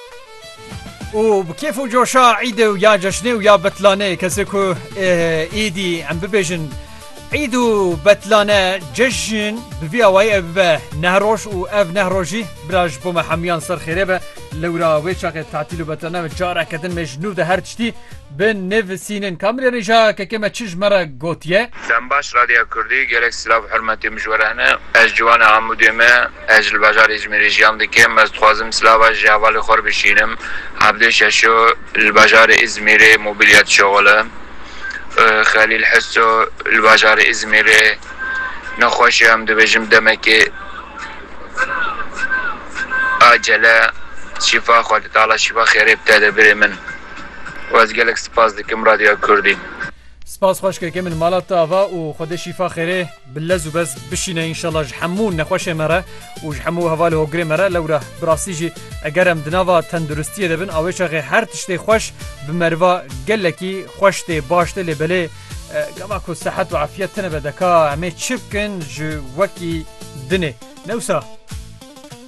و بكيف وجوشا عيد ويا جشني ويا بتلانه كسكو ايدي عم ببيجن عيد وبتلانه جشن بفيا واي اب نهروش و اف نهروجي براج بوما حميان صار خيربه لورا ويشاق تعطيل بتلانه جارا كدن مجنو ده هر تشتي بن نف سينن كاميرا رجا كما تشج مره غوتيه دنباش راديو كردي جالك سلاف حرمتي مجورانه از جوان عموديمه از البجار ازميري جام دكم از خوازم سلاف جوال خور بشينم عبد ششو البجار ازميري موبيليات شغله خليل حسو البجار ازميري نخوشي هم دبجم دمكي اجله شفا خود تعالى شفا خير ابتدى بري من واز گلک سپاس دکم رادیو کردی سپاس خوش که من مالات آوا و خود شفا خیره بلز و بس بشینه انشالله جحمون نخوش مره و جحمو هوال هوگری مره لوره براسیجی اگرم دناوا تندرستی دبن آویش اگه هر تشتی خوش بمروا گلکی خوشتی باشتی لبله گما که صحت و عافیت تنه بدکا همه چی بکن جو وکی دنه نوسا